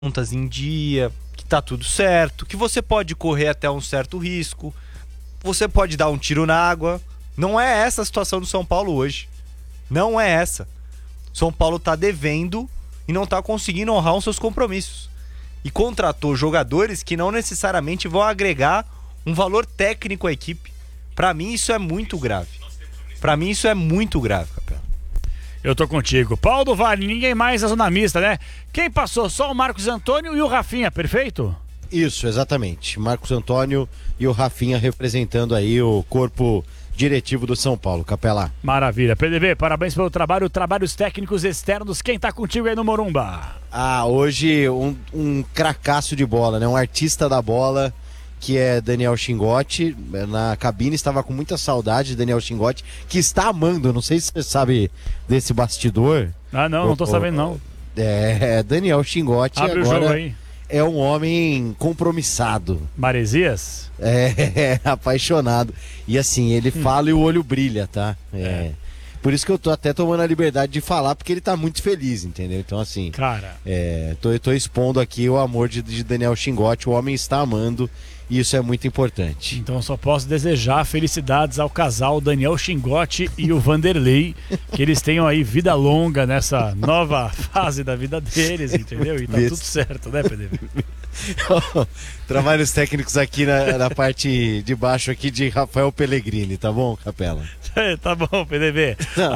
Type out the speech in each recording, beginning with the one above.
contas em dia, que tá tudo certo, que você pode correr até um certo risco, você pode dar um tiro na água. Não é essa a situação do São Paulo hoje. Não é essa. São Paulo tá devendo e não tá conseguindo honrar os seus compromissos. E contratou jogadores que não necessariamente vão agregar um valor técnico à equipe. Pra mim isso é muito grave. Pra mim isso é muito grave, Capela. Eu tô contigo. Paulo do Vale, ninguém mais na zona mista, né? Quem passou? Só o Marcos Antônio e o Rafinha, perfeito? Isso, exatamente. Marcos Antônio e o Rafinha representando aí o corpo diretivo do São Paulo, Capela. Maravilha. PDB, parabéns pelo trabalho, trabalhos técnicos externos. Quem tá contigo aí no Morumba? Hoje um cracaço de bola, né? Um artista da bola, que é Daniel Chingotti. Na cabine estava com muita saudade de Daniel Chingotti, que está amando, não sei se você sabe desse bastidor. Não tô sabendo não. Daniel Chingotti abre agora o jogo aí. É um homem compromissado. Maresias? Apaixonado. E assim, ele fala e o olho brilha, tá? Por isso que eu tô até tomando a liberdade de falar, porque ele tá muito feliz, entendeu? Então assim, cara, tô expondo aqui o amor de Daniel Chingotti. O homem está amando e isso é muito importante. Então só posso desejar felicidades ao casal Daniel Chingotti e o Vanderlei, que eles tenham aí vida longa nessa nova fase da vida deles, entendeu? E tá tudo certo, né, PDB? Trabalhos técnicos aqui na parte de baixo aqui de Rafael Pellegrini, tá bom, Capela? Tá bom, PDB.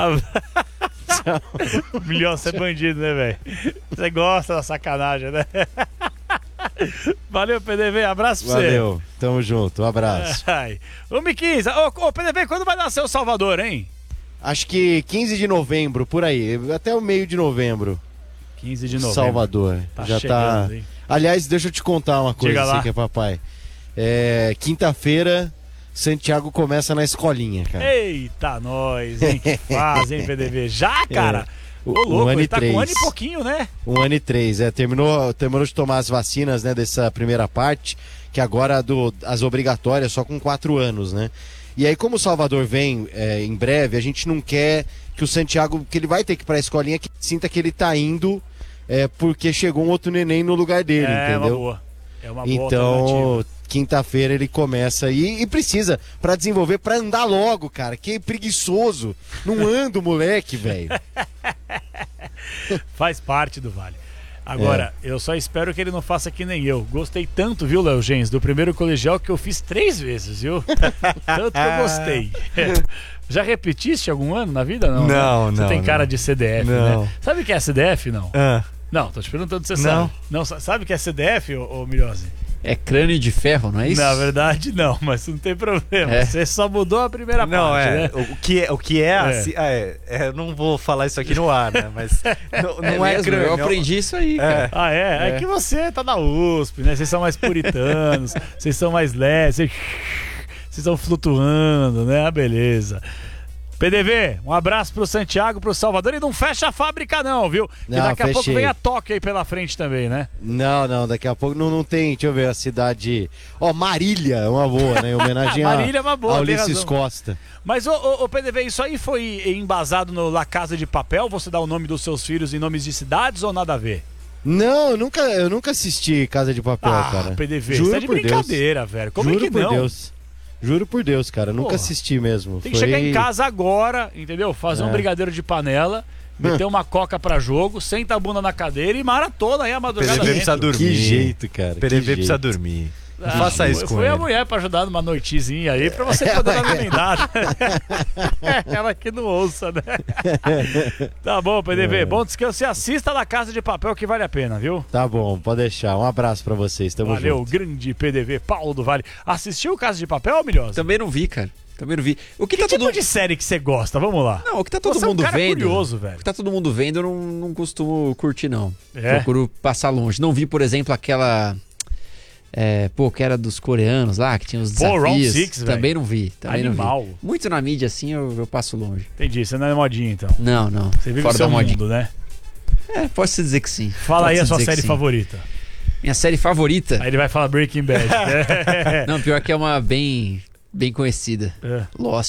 Melhor ser bandido, né, velho? Você gosta da sacanagem, né? Valeu, PDB, abraço pra você. Valeu, tamo junto, um abraço. Ô, Miquinza, ô, PDB, quando vai nascer o Salvador, hein? Acho que 15 de novembro, por aí, até o meio de novembro. 15 de novembro. Salvador, já chegando, tá. Hein? Aliás, deixa eu te contar uma coisa assim, que é papai. Quinta-feira, Santiago começa na escolinha, cara. Eita, nós, hein? Que faz, hein, PDB? Já, cara? Ô, louco, ele tá com 1 ano e pouquinho, né? 1 ano e 3, terminou de tomar as vacinas, né, dessa primeira parte, que agora as obrigatórias só com 4 anos, né? E aí, como o Salvador vem em breve, a gente não quer que o Santiago, que ele vai ter que ir pra escolinha, que sinta que ele tá indo porque chegou um outro neném no lugar dele, entendeu? É uma boa então, alternativa. Quinta-feira ele começa e precisa, pra desenvolver, pra andar logo, cara, que preguiçoso. Não anda o moleque, velho. Faz parte do Vale. Agora, eu só espero que ele não faça que nem eu. Gostei tanto, viu, Léo Gens, do primeiro colegial que eu fiz 3 vezes, viu? Tanto que eu gostei. Já repetiste algum ano na vida? Não, não. Você tem cara de CDF, não. né? Sabe o que é CDF, não? Não, tô te perguntando se você sabe. Não, sabe o que é CDF, ô Milhose? É crânio de ferro, não é isso? Na verdade, não, mas não tem problema. Você só mudou a primeira parte, né? O que é assim. Eu não vou falar isso aqui no ar, né? Mas não é crânio. Eu aprendi isso aí, cara. É que você tá na USP, né? Vocês são mais puritanos, vocês são mais leves, vocês estão flutuando, né? Beleza. PDV, um abraço pro Santiago, pro Salvador, e não fecha a fábrica não, viu? Que daqui a pouco vem a Tóquio aí pela frente também, né? Não, daqui a pouco não tem, deixa eu ver, a cidade... Marília é uma boa, né? Em homenagem Marília é uma boa, a Ulisses Costa. Mas, ô PDV, isso aí foi embasado no La Casa de Papel? Você dá o nome dos seus filhos em nomes de cidades ou nada a ver? Não, eu nunca assisti Casa de Papel, cara. PDV, isso é de brincadeira, velho. Como é que não? Juro por Deus, cara, nunca assisti mesmo. Tem que chegar em casa agora, entendeu? Fazer um brigadeiro de panela, meter uma coca pra jogo, senta a bunda na cadeira e maratona aí a madrugada. PDV precisa dormir. Que jeito, cara. PDV precisa dormir. Não faça isso com ele. Foi a mulher pra ajudar numa noitezinha aí, pra você poder dar alimentar. Ela que não ouça, né? Tá bom, PDV. Bom descanso. Você assista na Casa de Papel que vale a pena, viu? Tá bom, pode deixar. Um abraço pra vocês. Tamo junto. Valeu, grande PDV, Paulo do Vale. Assistiu Casa de Papel, Milhosa? Também não vi, cara. Também não vi. O que tipo de série que você gosta? Vamos lá. Não, o que tá todo mundo vendo. Curioso, velho. O que tá todo mundo vendo, eu não costumo curtir, não. É? Procuro passar longe. Não vi, por exemplo, aquela. Que era dos coreanos lá, que tinha os desafios. Round Six, velho. Também não vi. Animal. Não vi. Muito na mídia, assim, eu passo longe. Entendi, você não é modinha, então. Não. Você vive fora o seu da modinha. mundo, né? Pode-se dizer que sim. Fala aí a sua série favorita. Minha série favorita? Aí ele vai falar Breaking Bad. Não, pior que é uma bem conhecida. Lost.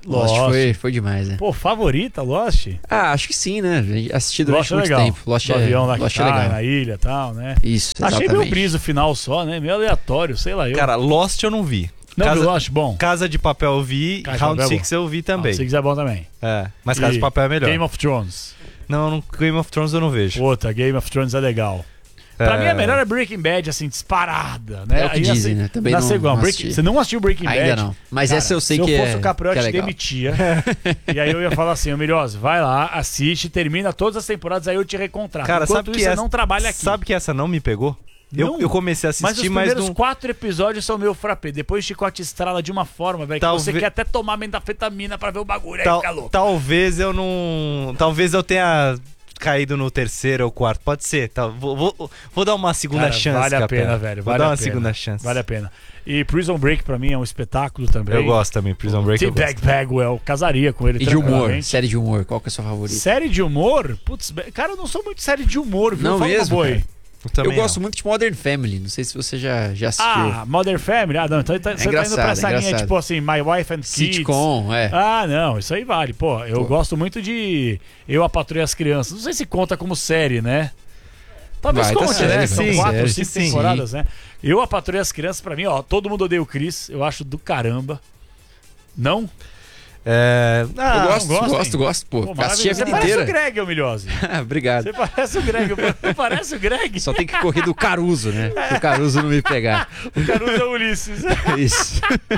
Lost. Foi demais, né? Pô, favorita, Lost? Acho que sim, né? Assisti durante Lost é muito legal. tempo. Lost Do avião lá que Lost é cai legal. na ilha e tal, né? Isso, Achei exatamente. meio briso o final só, né? Meio aleatório, sei lá eu. Cara, Lost eu não vi. não, Casa, viu Lost? Bom. Casa de Papel eu vi, Casa de Round Papel é 6 eu vi também. Se quiser, é bom também. Mas Casa E de Papel é melhor. Game of Thrones. Não, Game of Thrones eu não vejo. Outra, Game of Thrones é legal. Pra mim, a melhor é Breaking Bad, assim, disparada, né? É o que dizem, né? Também na não segunda, assisti. você não assistiu Breaking Bad? Ainda não. Mas Cara, essa eu sei se que eu fosse o que Capriotti, é legal. demitia. E aí eu ia falar assim, ô Milhose, vai lá, assiste, termina todas as temporadas, aí eu te recontrato. Cara, Enquanto sabe que isso, você essa não trabalha aqui. Sabe que essa não me pegou? Não? Eu comecei a Mas os assistir, mas primeiros não... 4 episódios são meio frappé. Depois o chicote estrala de uma forma, velho, que você Talvez- quer até tomar metafetamina pra ver o bagulho, aí fica louco. Talvez eu não... Talvez eu tenha caído no terceiro ou quarto. Pode ser. Vou dar uma segunda Cara, chance, vale a Capela. pena, velho. Vou Vale dar a uma pena. segunda chance. Vale a pena. E Prison Break pra mim é um espetáculo também. Eu gosto também, Prison Break eu T-Bag gosto. Bagwell, casaria com ele E de humor, tranquilamente. série de humor, qual que é a sua favorita? Série de humor? Putz, cara, eu não sou muito série de humor, viu? Não Fala uma mesmo, boa aí. cara. Eu, também Eu gosto não. muito de Modern Family, não sei se você já assistiu. Ah, Modern Family? Ah, não, então você tá indo engraçado, pra essa linha, engraçado. tipo assim, My Wife and Kids. Sitcom, é. Ah, não, isso aí vale. Pô, eu gosto muito de Eu, a Patroa e as Crianças. Não sei se conta como série, né? Talvez Vai, tá conte, série, né? vai. São Sim, 4 ou acho 5 que sim. temporadas, né? Eu, a Patroa e as Crianças, pra mim, ó, todo mundo odeia o Chris. Eu acho do caramba. Não? Eu gosto, gosto, pô. Pô, Assisti a maravilhoso. Você vida parece inteira. o Greg, ô Milhose. Obrigado. Você parece o Greg. Parece o Greg. Só tem que correr do Caruso, né? Se o Caruso não me pegar. O Caruso é o Ulisses. Isso.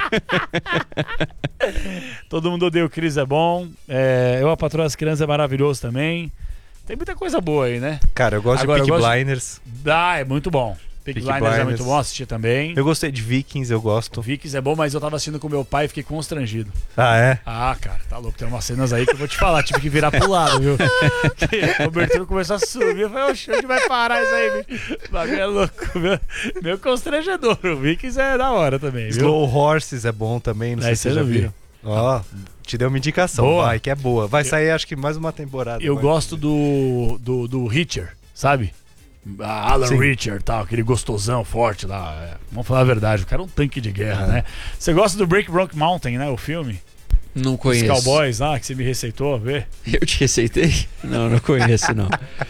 Todo mundo odeia o Chris, é bom. Eu, a Patroa e as Crianças é maravilhoso também. Tem muita coisa boa aí, né? Cara, eu gosto Agora, de Peaky eu gosto- Blinders. É muito bom. Peaky Peaky Blinders é Blinders. muito bom, assistir também. Eu gostei de Vikings, eu gosto. Vikings é bom, mas eu tava assistindo com meu pai e fiquei constrangido. Ah, é? Ah, cara, tá louco. Tem umas cenas aí que eu vou te falar, tive que virar pro lado, viu? A cobertura começou a subir. Eu falei, oxe, onde vai parar isso aí, bicho? O bagulho é louco, viu? Meio constrangedor. O Vikings é da hora também, viu? Slow Horses é bom também, não sei Esse se eu vocês já não vi. viram. Ó, te deu uma indicação, Boa. vai, que é boa. Vai sair acho que mais uma temporada. Eu vai. gosto do Richard, sabe? Alan Sim. Richard, tal, aquele gostosão forte lá. Vamos falar a verdade, o cara é um tanque de guerra, né? Você gosta do Breakbrook Mountain, né? O filme? Não Os conheço. cowboys lá que você me receitou, vê? Eu te receitei? Não conheço, não.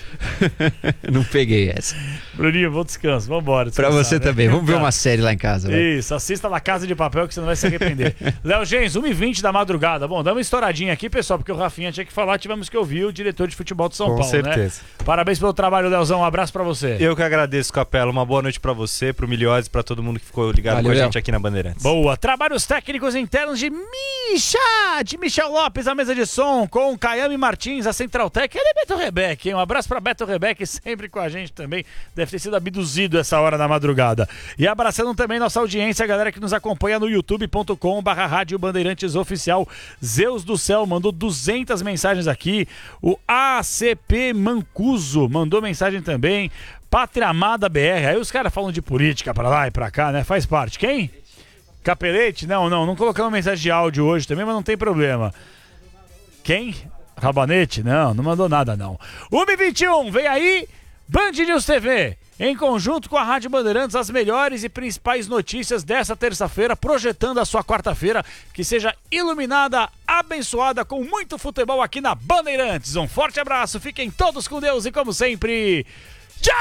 Não peguei essa. Bruninho, bom descanso, vambora. Pra descansar, você né? também. Vamos ver Tá. uma série lá em casa. Vai. Isso, assista La Casa de Papel que você não vai se arrepender. Léo Gens, 1h20 da madrugada. Bom, dá uma estouradinha aqui, pessoal, porque o Rafinha tinha que falar, tivemos que ouvir o diretor de futebol de São Com Paulo, certeza. né? Parabéns pelo trabalho, Leozão, um abraço pra você. Eu que agradeço, Capela. Uma boa noite pra você, pro Milhose, pra todo mundo que ficou ligado Valeu, com a Léo. gente aqui na Bandeirantes. Boa, trabalhos técnicos internos de Michel Lopes, a mesa de som, com Caiame Martins, a Central Tech, ele é Beto Rebeck, hein? Um abraço pra Beto Rebeck, sempre com a gente também, deve ter sido abduzido essa hora da madrugada. E abraçando também nossa audiência, a galera que nos acompanha no youtube.com/Rádio Bandeirantes Oficial. Zeus do Céu mandou 200 mensagens aqui, o ACP Mancuso mandou mensagem também, Pátria Amada BR, aí os caras falam de política pra lá e pra cá, né? Faz parte. Quem? Capelete? Não colocamos mensagem de áudio hoje também, mas não tem problema. Quem? Rabanete? Não mandou nada não. 1h21, vem aí, Band News TV, em conjunto com a Rádio Bandeirantes, as melhores e principais notícias dessa terça-feira, projetando a sua quarta-feira, que seja iluminada, abençoada com muito futebol aqui na Bandeirantes. Um forte abraço, fiquem todos com Deus e como sempre, tchau!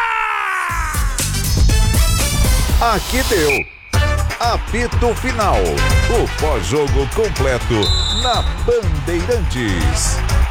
Aqui deu. Apito Final. O pós-jogo completo na Bandeirantes.